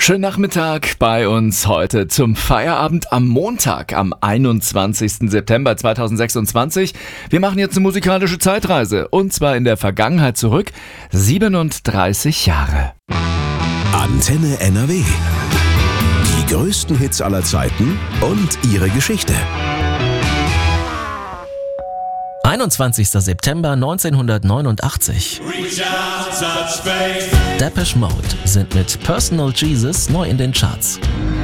Schönen Nachmittag bei uns heute zum Feierabend am Montag, am 21. September 2026. Wir machen jetzt eine musikalische Zeitreise und zwar in der Vergangenheit zurück, 37 Jahre. Antenne NRW. Die größten Hits aller Zeiten und ihre Geschichte. 21. September 1989. Depeche Mode sind mit Personal Jesus neu in den Charts.